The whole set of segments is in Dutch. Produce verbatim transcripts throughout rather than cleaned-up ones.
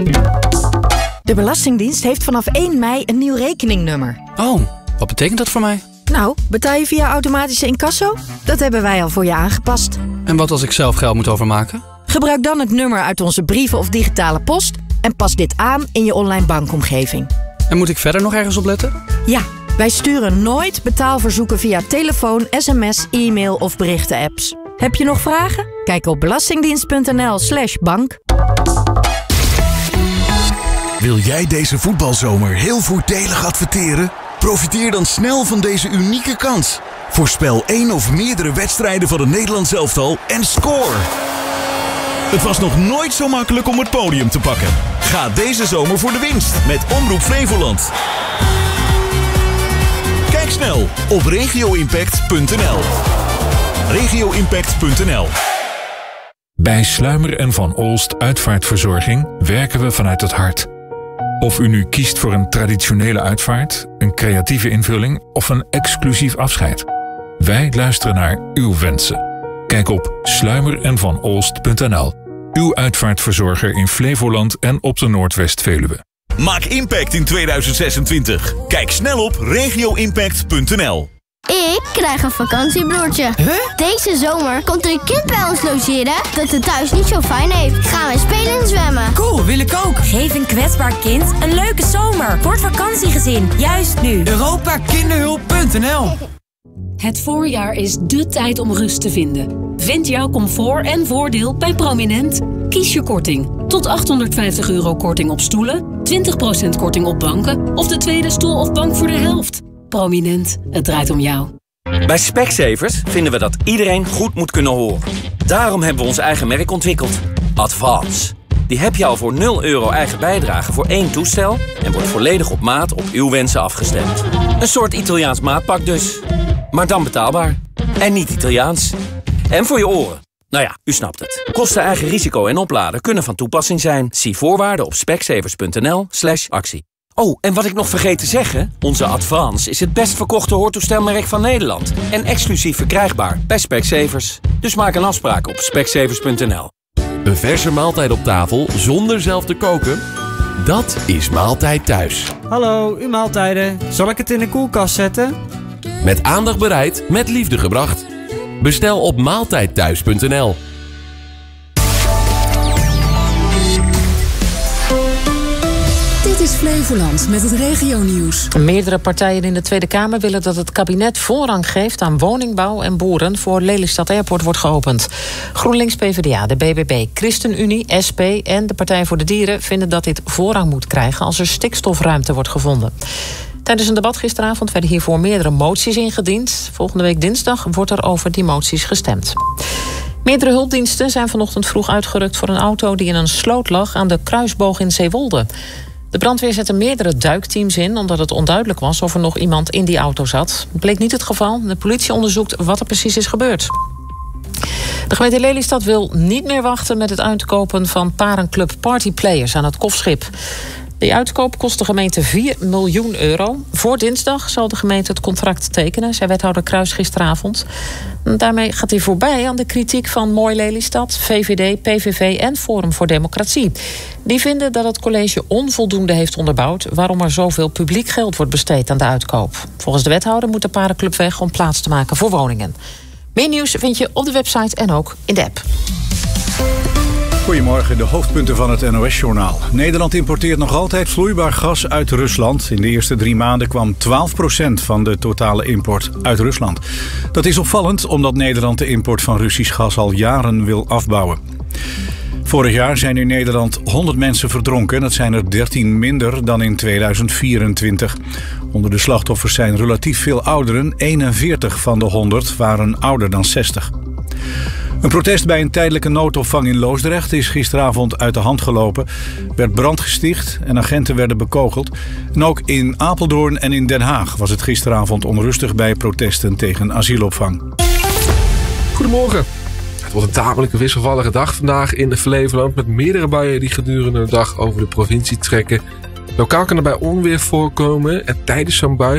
De Belastingdienst heeft vanaf één mei een nieuw rekeningnummer. Oh, wat betekent dat voor mij? Nou, betaal je via automatische incasso? Dat hebben wij al voor je aangepast. En wat als ik zelf geld moet overmaken? Gebruik dan het nummer uit onze brieven of digitale post en pas dit aan in je online bankomgeving. En moet ik verder nog ergens op letten? Ja, wij sturen nooit betaalverzoeken via telefoon, sms, e-mail of berichten-apps. Heb je nog vragen? Kijk op belastingdienst.nl slash bank. Wil jij deze voetbalzomer heel voordelig adverteren? Profiteer dan snel van deze unieke kans. Voorspel één of meerdere wedstrijden van het Nederlands elftal en score! Het was nog nooit zo makkelijk om het podium te pakken. Ga deze zomer voor de winst met Omroep Flevoland. Kijk snel op regio impact punt n l. regio impact punt n l. Bij Sluimer en Van Olst Uitvaartverzorging werken we vanuit het hart. Of u nu kiest voor een traditionele uitvaart, een creatieve invulling of een exclusief afscheid. Wij luisteren naar uw wensen. Kijk op sluimer en van olst punt n l. Uw uitvaartverzorger in Flevoland en op de Noordwest-Veluwe. Maak impact in tweeduizend zesentwintig. Kijk snel op regio impact punt n l. Ik krijg een vakantiebroertje. Huh? Deze zomer komt er een kind bij ons logeren dat het thuis niet zo fijn heeft. Gaan we spelen en zwemmen. Cool, wil ik ook. Geef een kwetsbaar kind een leuke zomer. Word vakantiegezin, juist nu. Europa Kinderhulp punt n l. Het voorjaar is dé tijd om rust te vinden. Vind jouw comfort en voordeel bij Prominent. Kies je korting. Tot achthonderdvijftig euro korting op stoelen, twintig procent korting op banken of de tweede stoel of bank voor de helft. Prominent, het draait om jou. Bij Specsavers vinden we dat iedereen goed moet kunnen horen. Daarom hebben we ons eigen merk ontwikkeld. Advance. Die heb je al voor nul euro eigen bijdrage voor één toestel en wordt volledig op maat op uw wensen afgestemd. Een soort Italiaans maatpak dus. Maar dan betaalbaar. En niet Italiaans. En voor je oren. Nou ja, u snapt het. Kosten, eigen risico en opladen kunnen van toepassing zijn. Zie voorwaarden op specsavers punt n l slash actie. Oh, en wat ik nog vergeet te zeggen. Onze Advance is het best verkochte hoortoestelmerk van Nederland. En exclusief verkrijgbaar bij Specsavers. Dus maak een afspraak op specsavers punt n l. Een verse maaltijd op tafel zonder zelf te koken? Dat is Maaltijd Thuis. Hallo, uw maaltijden. Zal ik het in de koelkast zetten? Met aandacht bereid, met liefde gebracht. Bestel op maaltijdthuis punt n l. Dit is Flevoland met het regionieuws. Meerdere partijen in de Tweede Kamer willen dat het kabinet voorrang geeft aan woningbouw en boeren voor Lelystad Airport wordt geopend. GroenLinks, P v d A, de B B B, ChristenUnie, S P en de Partij voor de Dieren vinden dat dit voorrang moet krijgen als er stikstofruimte wordt gevonden. Tijdens een debat gisteravond werden hiervoor meerdere moties ingediend. Volgende week dinsdag wordt er over die moties gestemd. Meerdere hulpdiensten zijn vanochtend vroeg uitgerukt voor een auto die in een sloot lag aan de Kruisboog in Zeewolde. De brandweer zette meerdere duikteams in omdat het onduidelijk was of er nog iemand in die auto zat. Dat bleek niet het geval. De politie onderzoekt wat er precies is gebeurd. De gemeente Lelystad wil niet meer wachten met het uitkopen van parenclub Partyplayers aan het Kofschip. Die uitkoop kost de gemeente vier miljoen euro. Voor dinsdag zal de gemeente het contract tekenen, zei wethouder Kruis gisteravond. Daarmee gaat hij voorbij aan de kritiek van Mooi Lelystad, V V D, P V V en Forum voor Democratie. Die vinden dat het college onvoldoende heeft onderbouwd waarom er zoveel publiek geld wordt besteed aan de uitkoop. Volgens de wethouder moet de parenclub weg om plaats te maken voor woningen. Meer nieuws vind je op de website en ook in de app. Goedemorgen, de hoofdpunten van het N O S-journaal. Nederland importeert nog altijd vloeibaar gas uit Rusland. In de eerste drie maanden kwam twaalf procent van de totale import uit Rusland. Dat is opvallend omdat Nederland de import van Russisch gas al jaren wil afbouwen. Vorig jaar zijn in Nederland honderd mensen verdronken. Dat zijn er dertien minder dan in tweeduizend vierentwintig. Onder de slachtoffers zijn relatief veel ouderen. eenenveertig van de honderd waren ouder dan zestig. Een protest bij een tijdelijke noodopvang in Loosdrecht is gisteravond uit de hand gelopen. Er werd brand gesticht en agenten werden bekogeld. En ook in Apeldoorn en in Den Haag was het gisteravond onrustig bij protesten tegen asielopvang. Goedemorgen. Het wordt een tamelijk wisselvallige dag vandaag in Flevoland met meerdere buien die gedurende de dag over de provincie trekken. Lokaal kan er bij onweer voorkomen en tijdens zo'n bui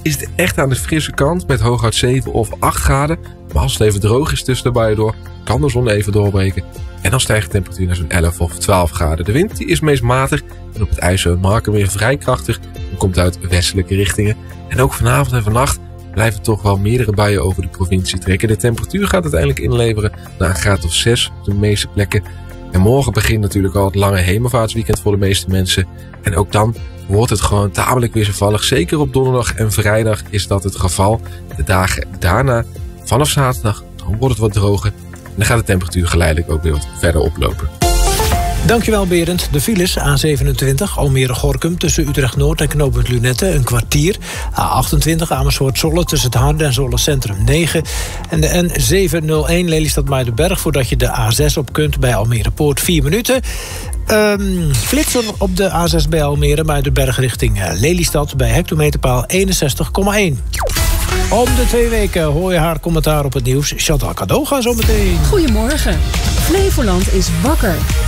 is het echt aan de frisse kant met hooguit zeven of acht graden. Maar als het even droog is tussen de buien door, kan de zon even doorbreken. En dan stijgt de temperatuur naar zo'n elf of twaalf graden. De wind die is meest matig en op het IJssel en Marken weer vrij krachtig. En komt uit westelijke richtingen. En ook vanavond en vannacht blijven toch wel meerdere buien over de provincie trekken. De temperatuur gaat uiteindelijk inleveren naar een graad of zes op de meeste plekken. En morgen begint natuurlijk al het lange hemelvaartsweekend voor de meeste mensen. En ook dan wordt het gewoon tamelijk wisselvallig. Zeker op donderdag en vrijdag is dat het geval. De dagen daarna, vanaf zaterdag, dan wordt het wat droger. En dan gaat de temperatuur geleidelijk ook weer wat verder oplopen. Dankjewel Berend. De files A zevenentwintig Almere-Gorinchem tussen Utrecht-Noord en knooppunt Lunette een kwartier. A achtentwintig Amersfoort-Zwolle tussen het Harde en Zwolle Centrum negen. En de N zevenhonderdéén Lelystad-Muidenberg voordat je de A zes op kunt bij Almere Poort vier minuten. Um, flitser op de A zes bij Almere Muidenberg richting uh, Lelystad bij hectometerpaal eenenzestig komma één. Om de twee weken hoor je haar commentaar op het nieuws. Chantal Cadeau gaat zo meteen. Goedemorgen. Flevoland is wakker.